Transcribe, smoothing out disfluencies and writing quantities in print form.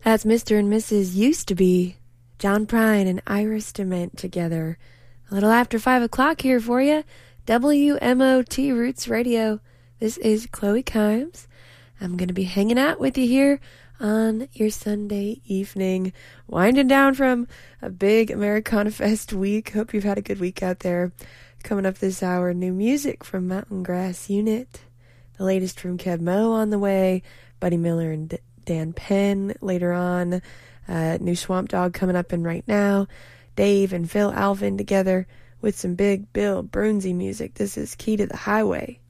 That's Mr. and Mrs. Used to Be, John Prine and Iris DeMent together. A little after 5 o'clock here for you. WMOT Roots Radio. This is Chloe Kimes. I'm going to be hanging out with you here on your Sunday evening, winding down from a big Americana Fest week. Hope you've had a good week out there. Coming up this hour, new music from Mountain Grass Unit, the latest from Keb Mo on the way, Buddy Miller and Dan Penn later on, new Swamp Dogg coming up in right now, Dave and Phil Alvin together with some big Bill Brunsey music. This is Key to the Highway.